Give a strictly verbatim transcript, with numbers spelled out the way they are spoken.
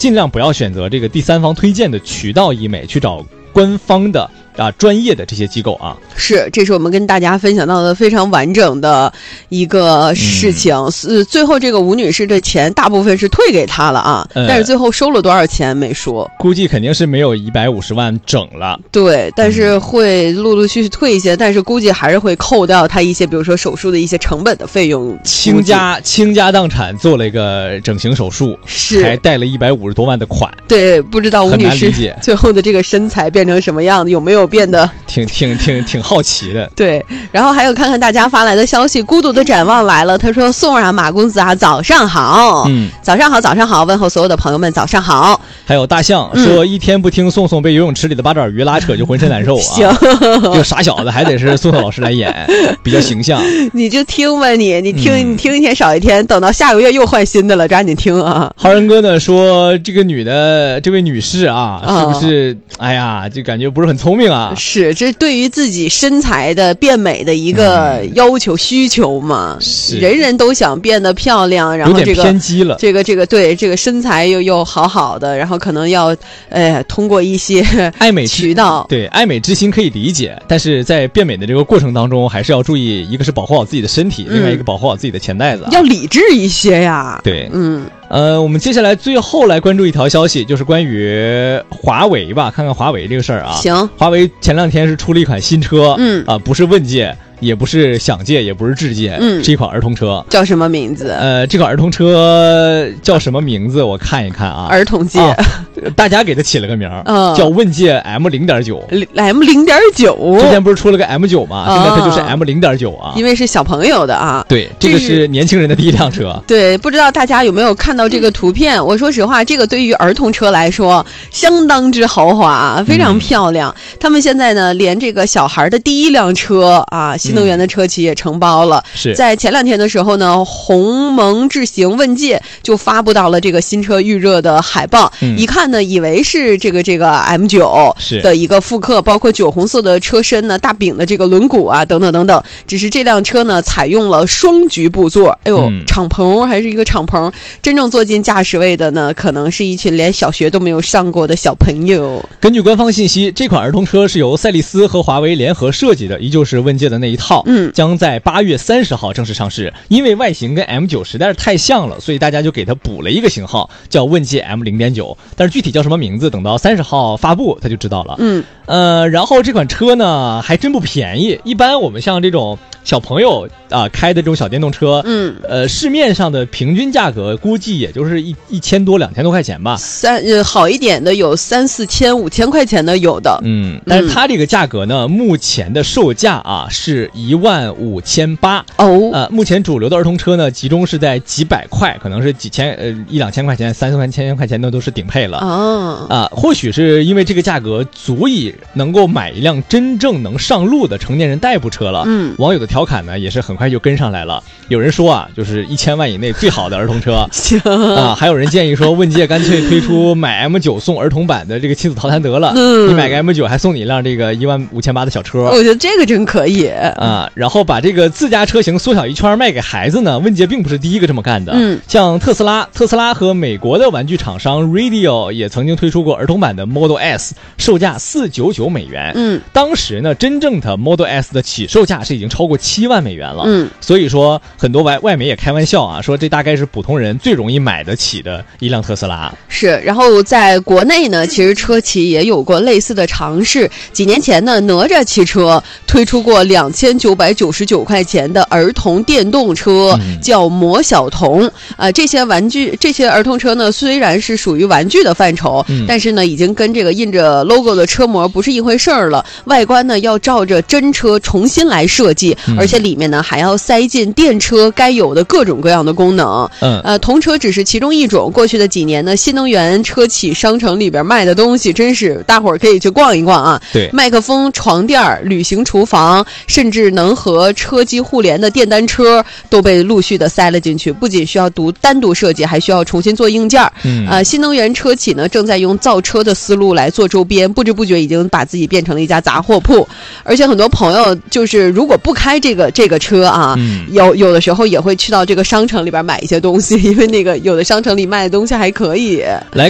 尽量不要选择这个第三方推荐的渠道医美，去找官方的啊专业的这些机构啊。 是，这是我们跟大家分享到的非常完整的一个事情。嗯、最后这个吴女士的钱大部分是退给她了啊、呃，但是最后收了多少钱没说， 估计肯定是没有一百五十万整了。 对，但是会陆陆续续退一些，但是估计还是会扣掉她一些，比如说手术的一些成本的费用。 倾家倾家荡产做了一个整形手术， 是还贷了一百五十多万的款。 对，不知道吴女士最后的这个身材变成什么样子，有没有变得挺挺挺挺好奇的。 对，然后还有看看大家发来的消息，孤独的展望来了，他说宋啊马公子啊早上好。 嗯， 早上好早上好，问候所有的朋友们早上好。 还有大象说、嗯、一天不听宋宋被游泳池里的八爪鱼拉扯就浑身难受啊。 行， 这个傻小子还得是宋宋老师来演比较形象。 你就听吧你你听、嗯、你听一天少一天，等到下个月又换新的了，赶紧听啊。 浩然哥呢说这个女的这位女士啊、哦、是不是哎呀就感觉不是很聪明啊。 是，这对于自己身材的变美的一个要求、嗯、需求嘛， 是人人都想变得漂亮，然后这个有点偏激了， 这个这个对这个身材又又好好的，然后可能要呃通过一些爱美渠道， 对爱美之心可以理解，但是在变美的这个过程当中，还是要注意，一个是保护好自己的身体，嗯、另外一个保护好自己的钱袋子、啊， 要理智一些呀。 对， 嗯。 呃，我们接下来最后来关注一条消息，就是关于华为吧，看看华为这个事儿啊。 行， 华为前两天是出了一款新车， 嗯啊、呃，不是问界，也不是享界，也不是智界， 嗯， 是一款儿童车。 叫什么名字？ 呃，这款儿童车叫什么名字？我看一看啊。 儿童界、 啊，大家给它起了个名儿、 嗯， 叫问界 M 零点九。 M 零点九， 之前不是出了个 M 九吗？现在它就是 M 零点九啊。 因为是小朋友的啊。 对，这个是年轻人的第一辆车。 对，不知道大家有没有看到这个图片？我说实话，这个对于儿童车来说相当之豪华，非常漂亮。嗯、他们现在呢，连这个小孩的第一辆车啊，新能源的车企也承包了。 嗯、是在前两天的时候呢，鸿蒙智行问界就发布到了这个新车预热的海报，嗯、一看呢，以为是这个这个 M 九 的一个复刻，包括酒红色的车身呢，大饼的这个轮毂啊，等等等等。只是这辆车呢，采用了双局部座，哎呦，嗯、敞篷还是一个敞篷，真正坐进驾驶位的呢，可能是一群连小学都没有上过的小朋友。 根据官方信息，这款儿童车是由赛力斯和华为联合设计的，依旧是问界的那一套， 嗯， 将在八月三十号正式上市。因为外形跟 M 九 实在是太像了，所以大家就给它补了一个型号，叫问界 M 零点九。但是具体叫什么名字，等到三十号发布他就知道了。 嗯， 呃，然后这款车呢还真不便宜，一般我们像这种小朋友啊、呃、开的这种小电动车， 嗯， 呃，市面上的平均价格估计也就是一一千多、两千多块钱吧。 三呃好一点的有三四千、五千块钱的有的， 嗯，但是它这个价格呢，嗯、目前的售价啊是一万五千八哦。 呃，目前主流的儿童车呢，集中是在几百块，可能是几千呃一两千块钱、三四千千块钱的都是顶配了哦。 啊、呃，或许是因为这个价格足以能够买一辆真正能上路的成年人代步车了。 嗯， 网友的调侃呢也是很快就跟上来了。有人说啊，就是一千万以内最好的儿童车啊，还有人建议说，问界干脆推出买 M 九 送儿童版的这个亲子套餐得了。 嗯， 你买个 M 九 还送你一辆这个一万五千八的小车。 我觉得这个真可以啊。然后把这个自家车型缩小一圈卖给孩子呢，问界并不是第一个这么干的。 嗯， 像特斯拉，特斯拉和美国的玩具厂商 Radio 也曾经推出过儿童版的 Model S， 售价四百九十九美元。 嗯， 当时呢，真正的 Model S 的起售价是已经超过七万美元了。 嗯， 所以说很多外外媒也开玩笑啊，说这大概是普通人最容易买得起的一辆特斯拉。 是，然后在国内呢，其实车企也有过类似的尝试。几年前呢，哪吒汽车推出过两千九百九十九块钱的儿童电动车， 嗯、 叫魔小童。啊、呃，这些玩具、这些儿童车呢，虽然是属于玩具的范畴， 嗯、 但是呢，已经跟这个印着 logo 的车模不是一回事儿了。外观呢，要照着真车重新来设计， 嗯、 而且里面呢，还要塞进电车该有的各种各样的功能。 嗯， 呃，童车只是其中一种。过去的几年呢，新能源车企商城里边卖的东西，真是大伙儿可以去逛一逛啊。 对， 麦克风、床垫、旅行厨房，甚至能和车机互联的电单车都被陆续的塞了进去。不仅需要独单独设计，还需要重新做硬件。 嗯， 呃，新能源车企呢正在用造车的思路来做周边，不知不觉已经把自己变成了一家杂货铺。而且很多朋友就是如果不开这个这个车啊， 嗯、 有有的时候也会去到这个商城里边买一些东西，因为那个有的商城里卖的东西还可以。 来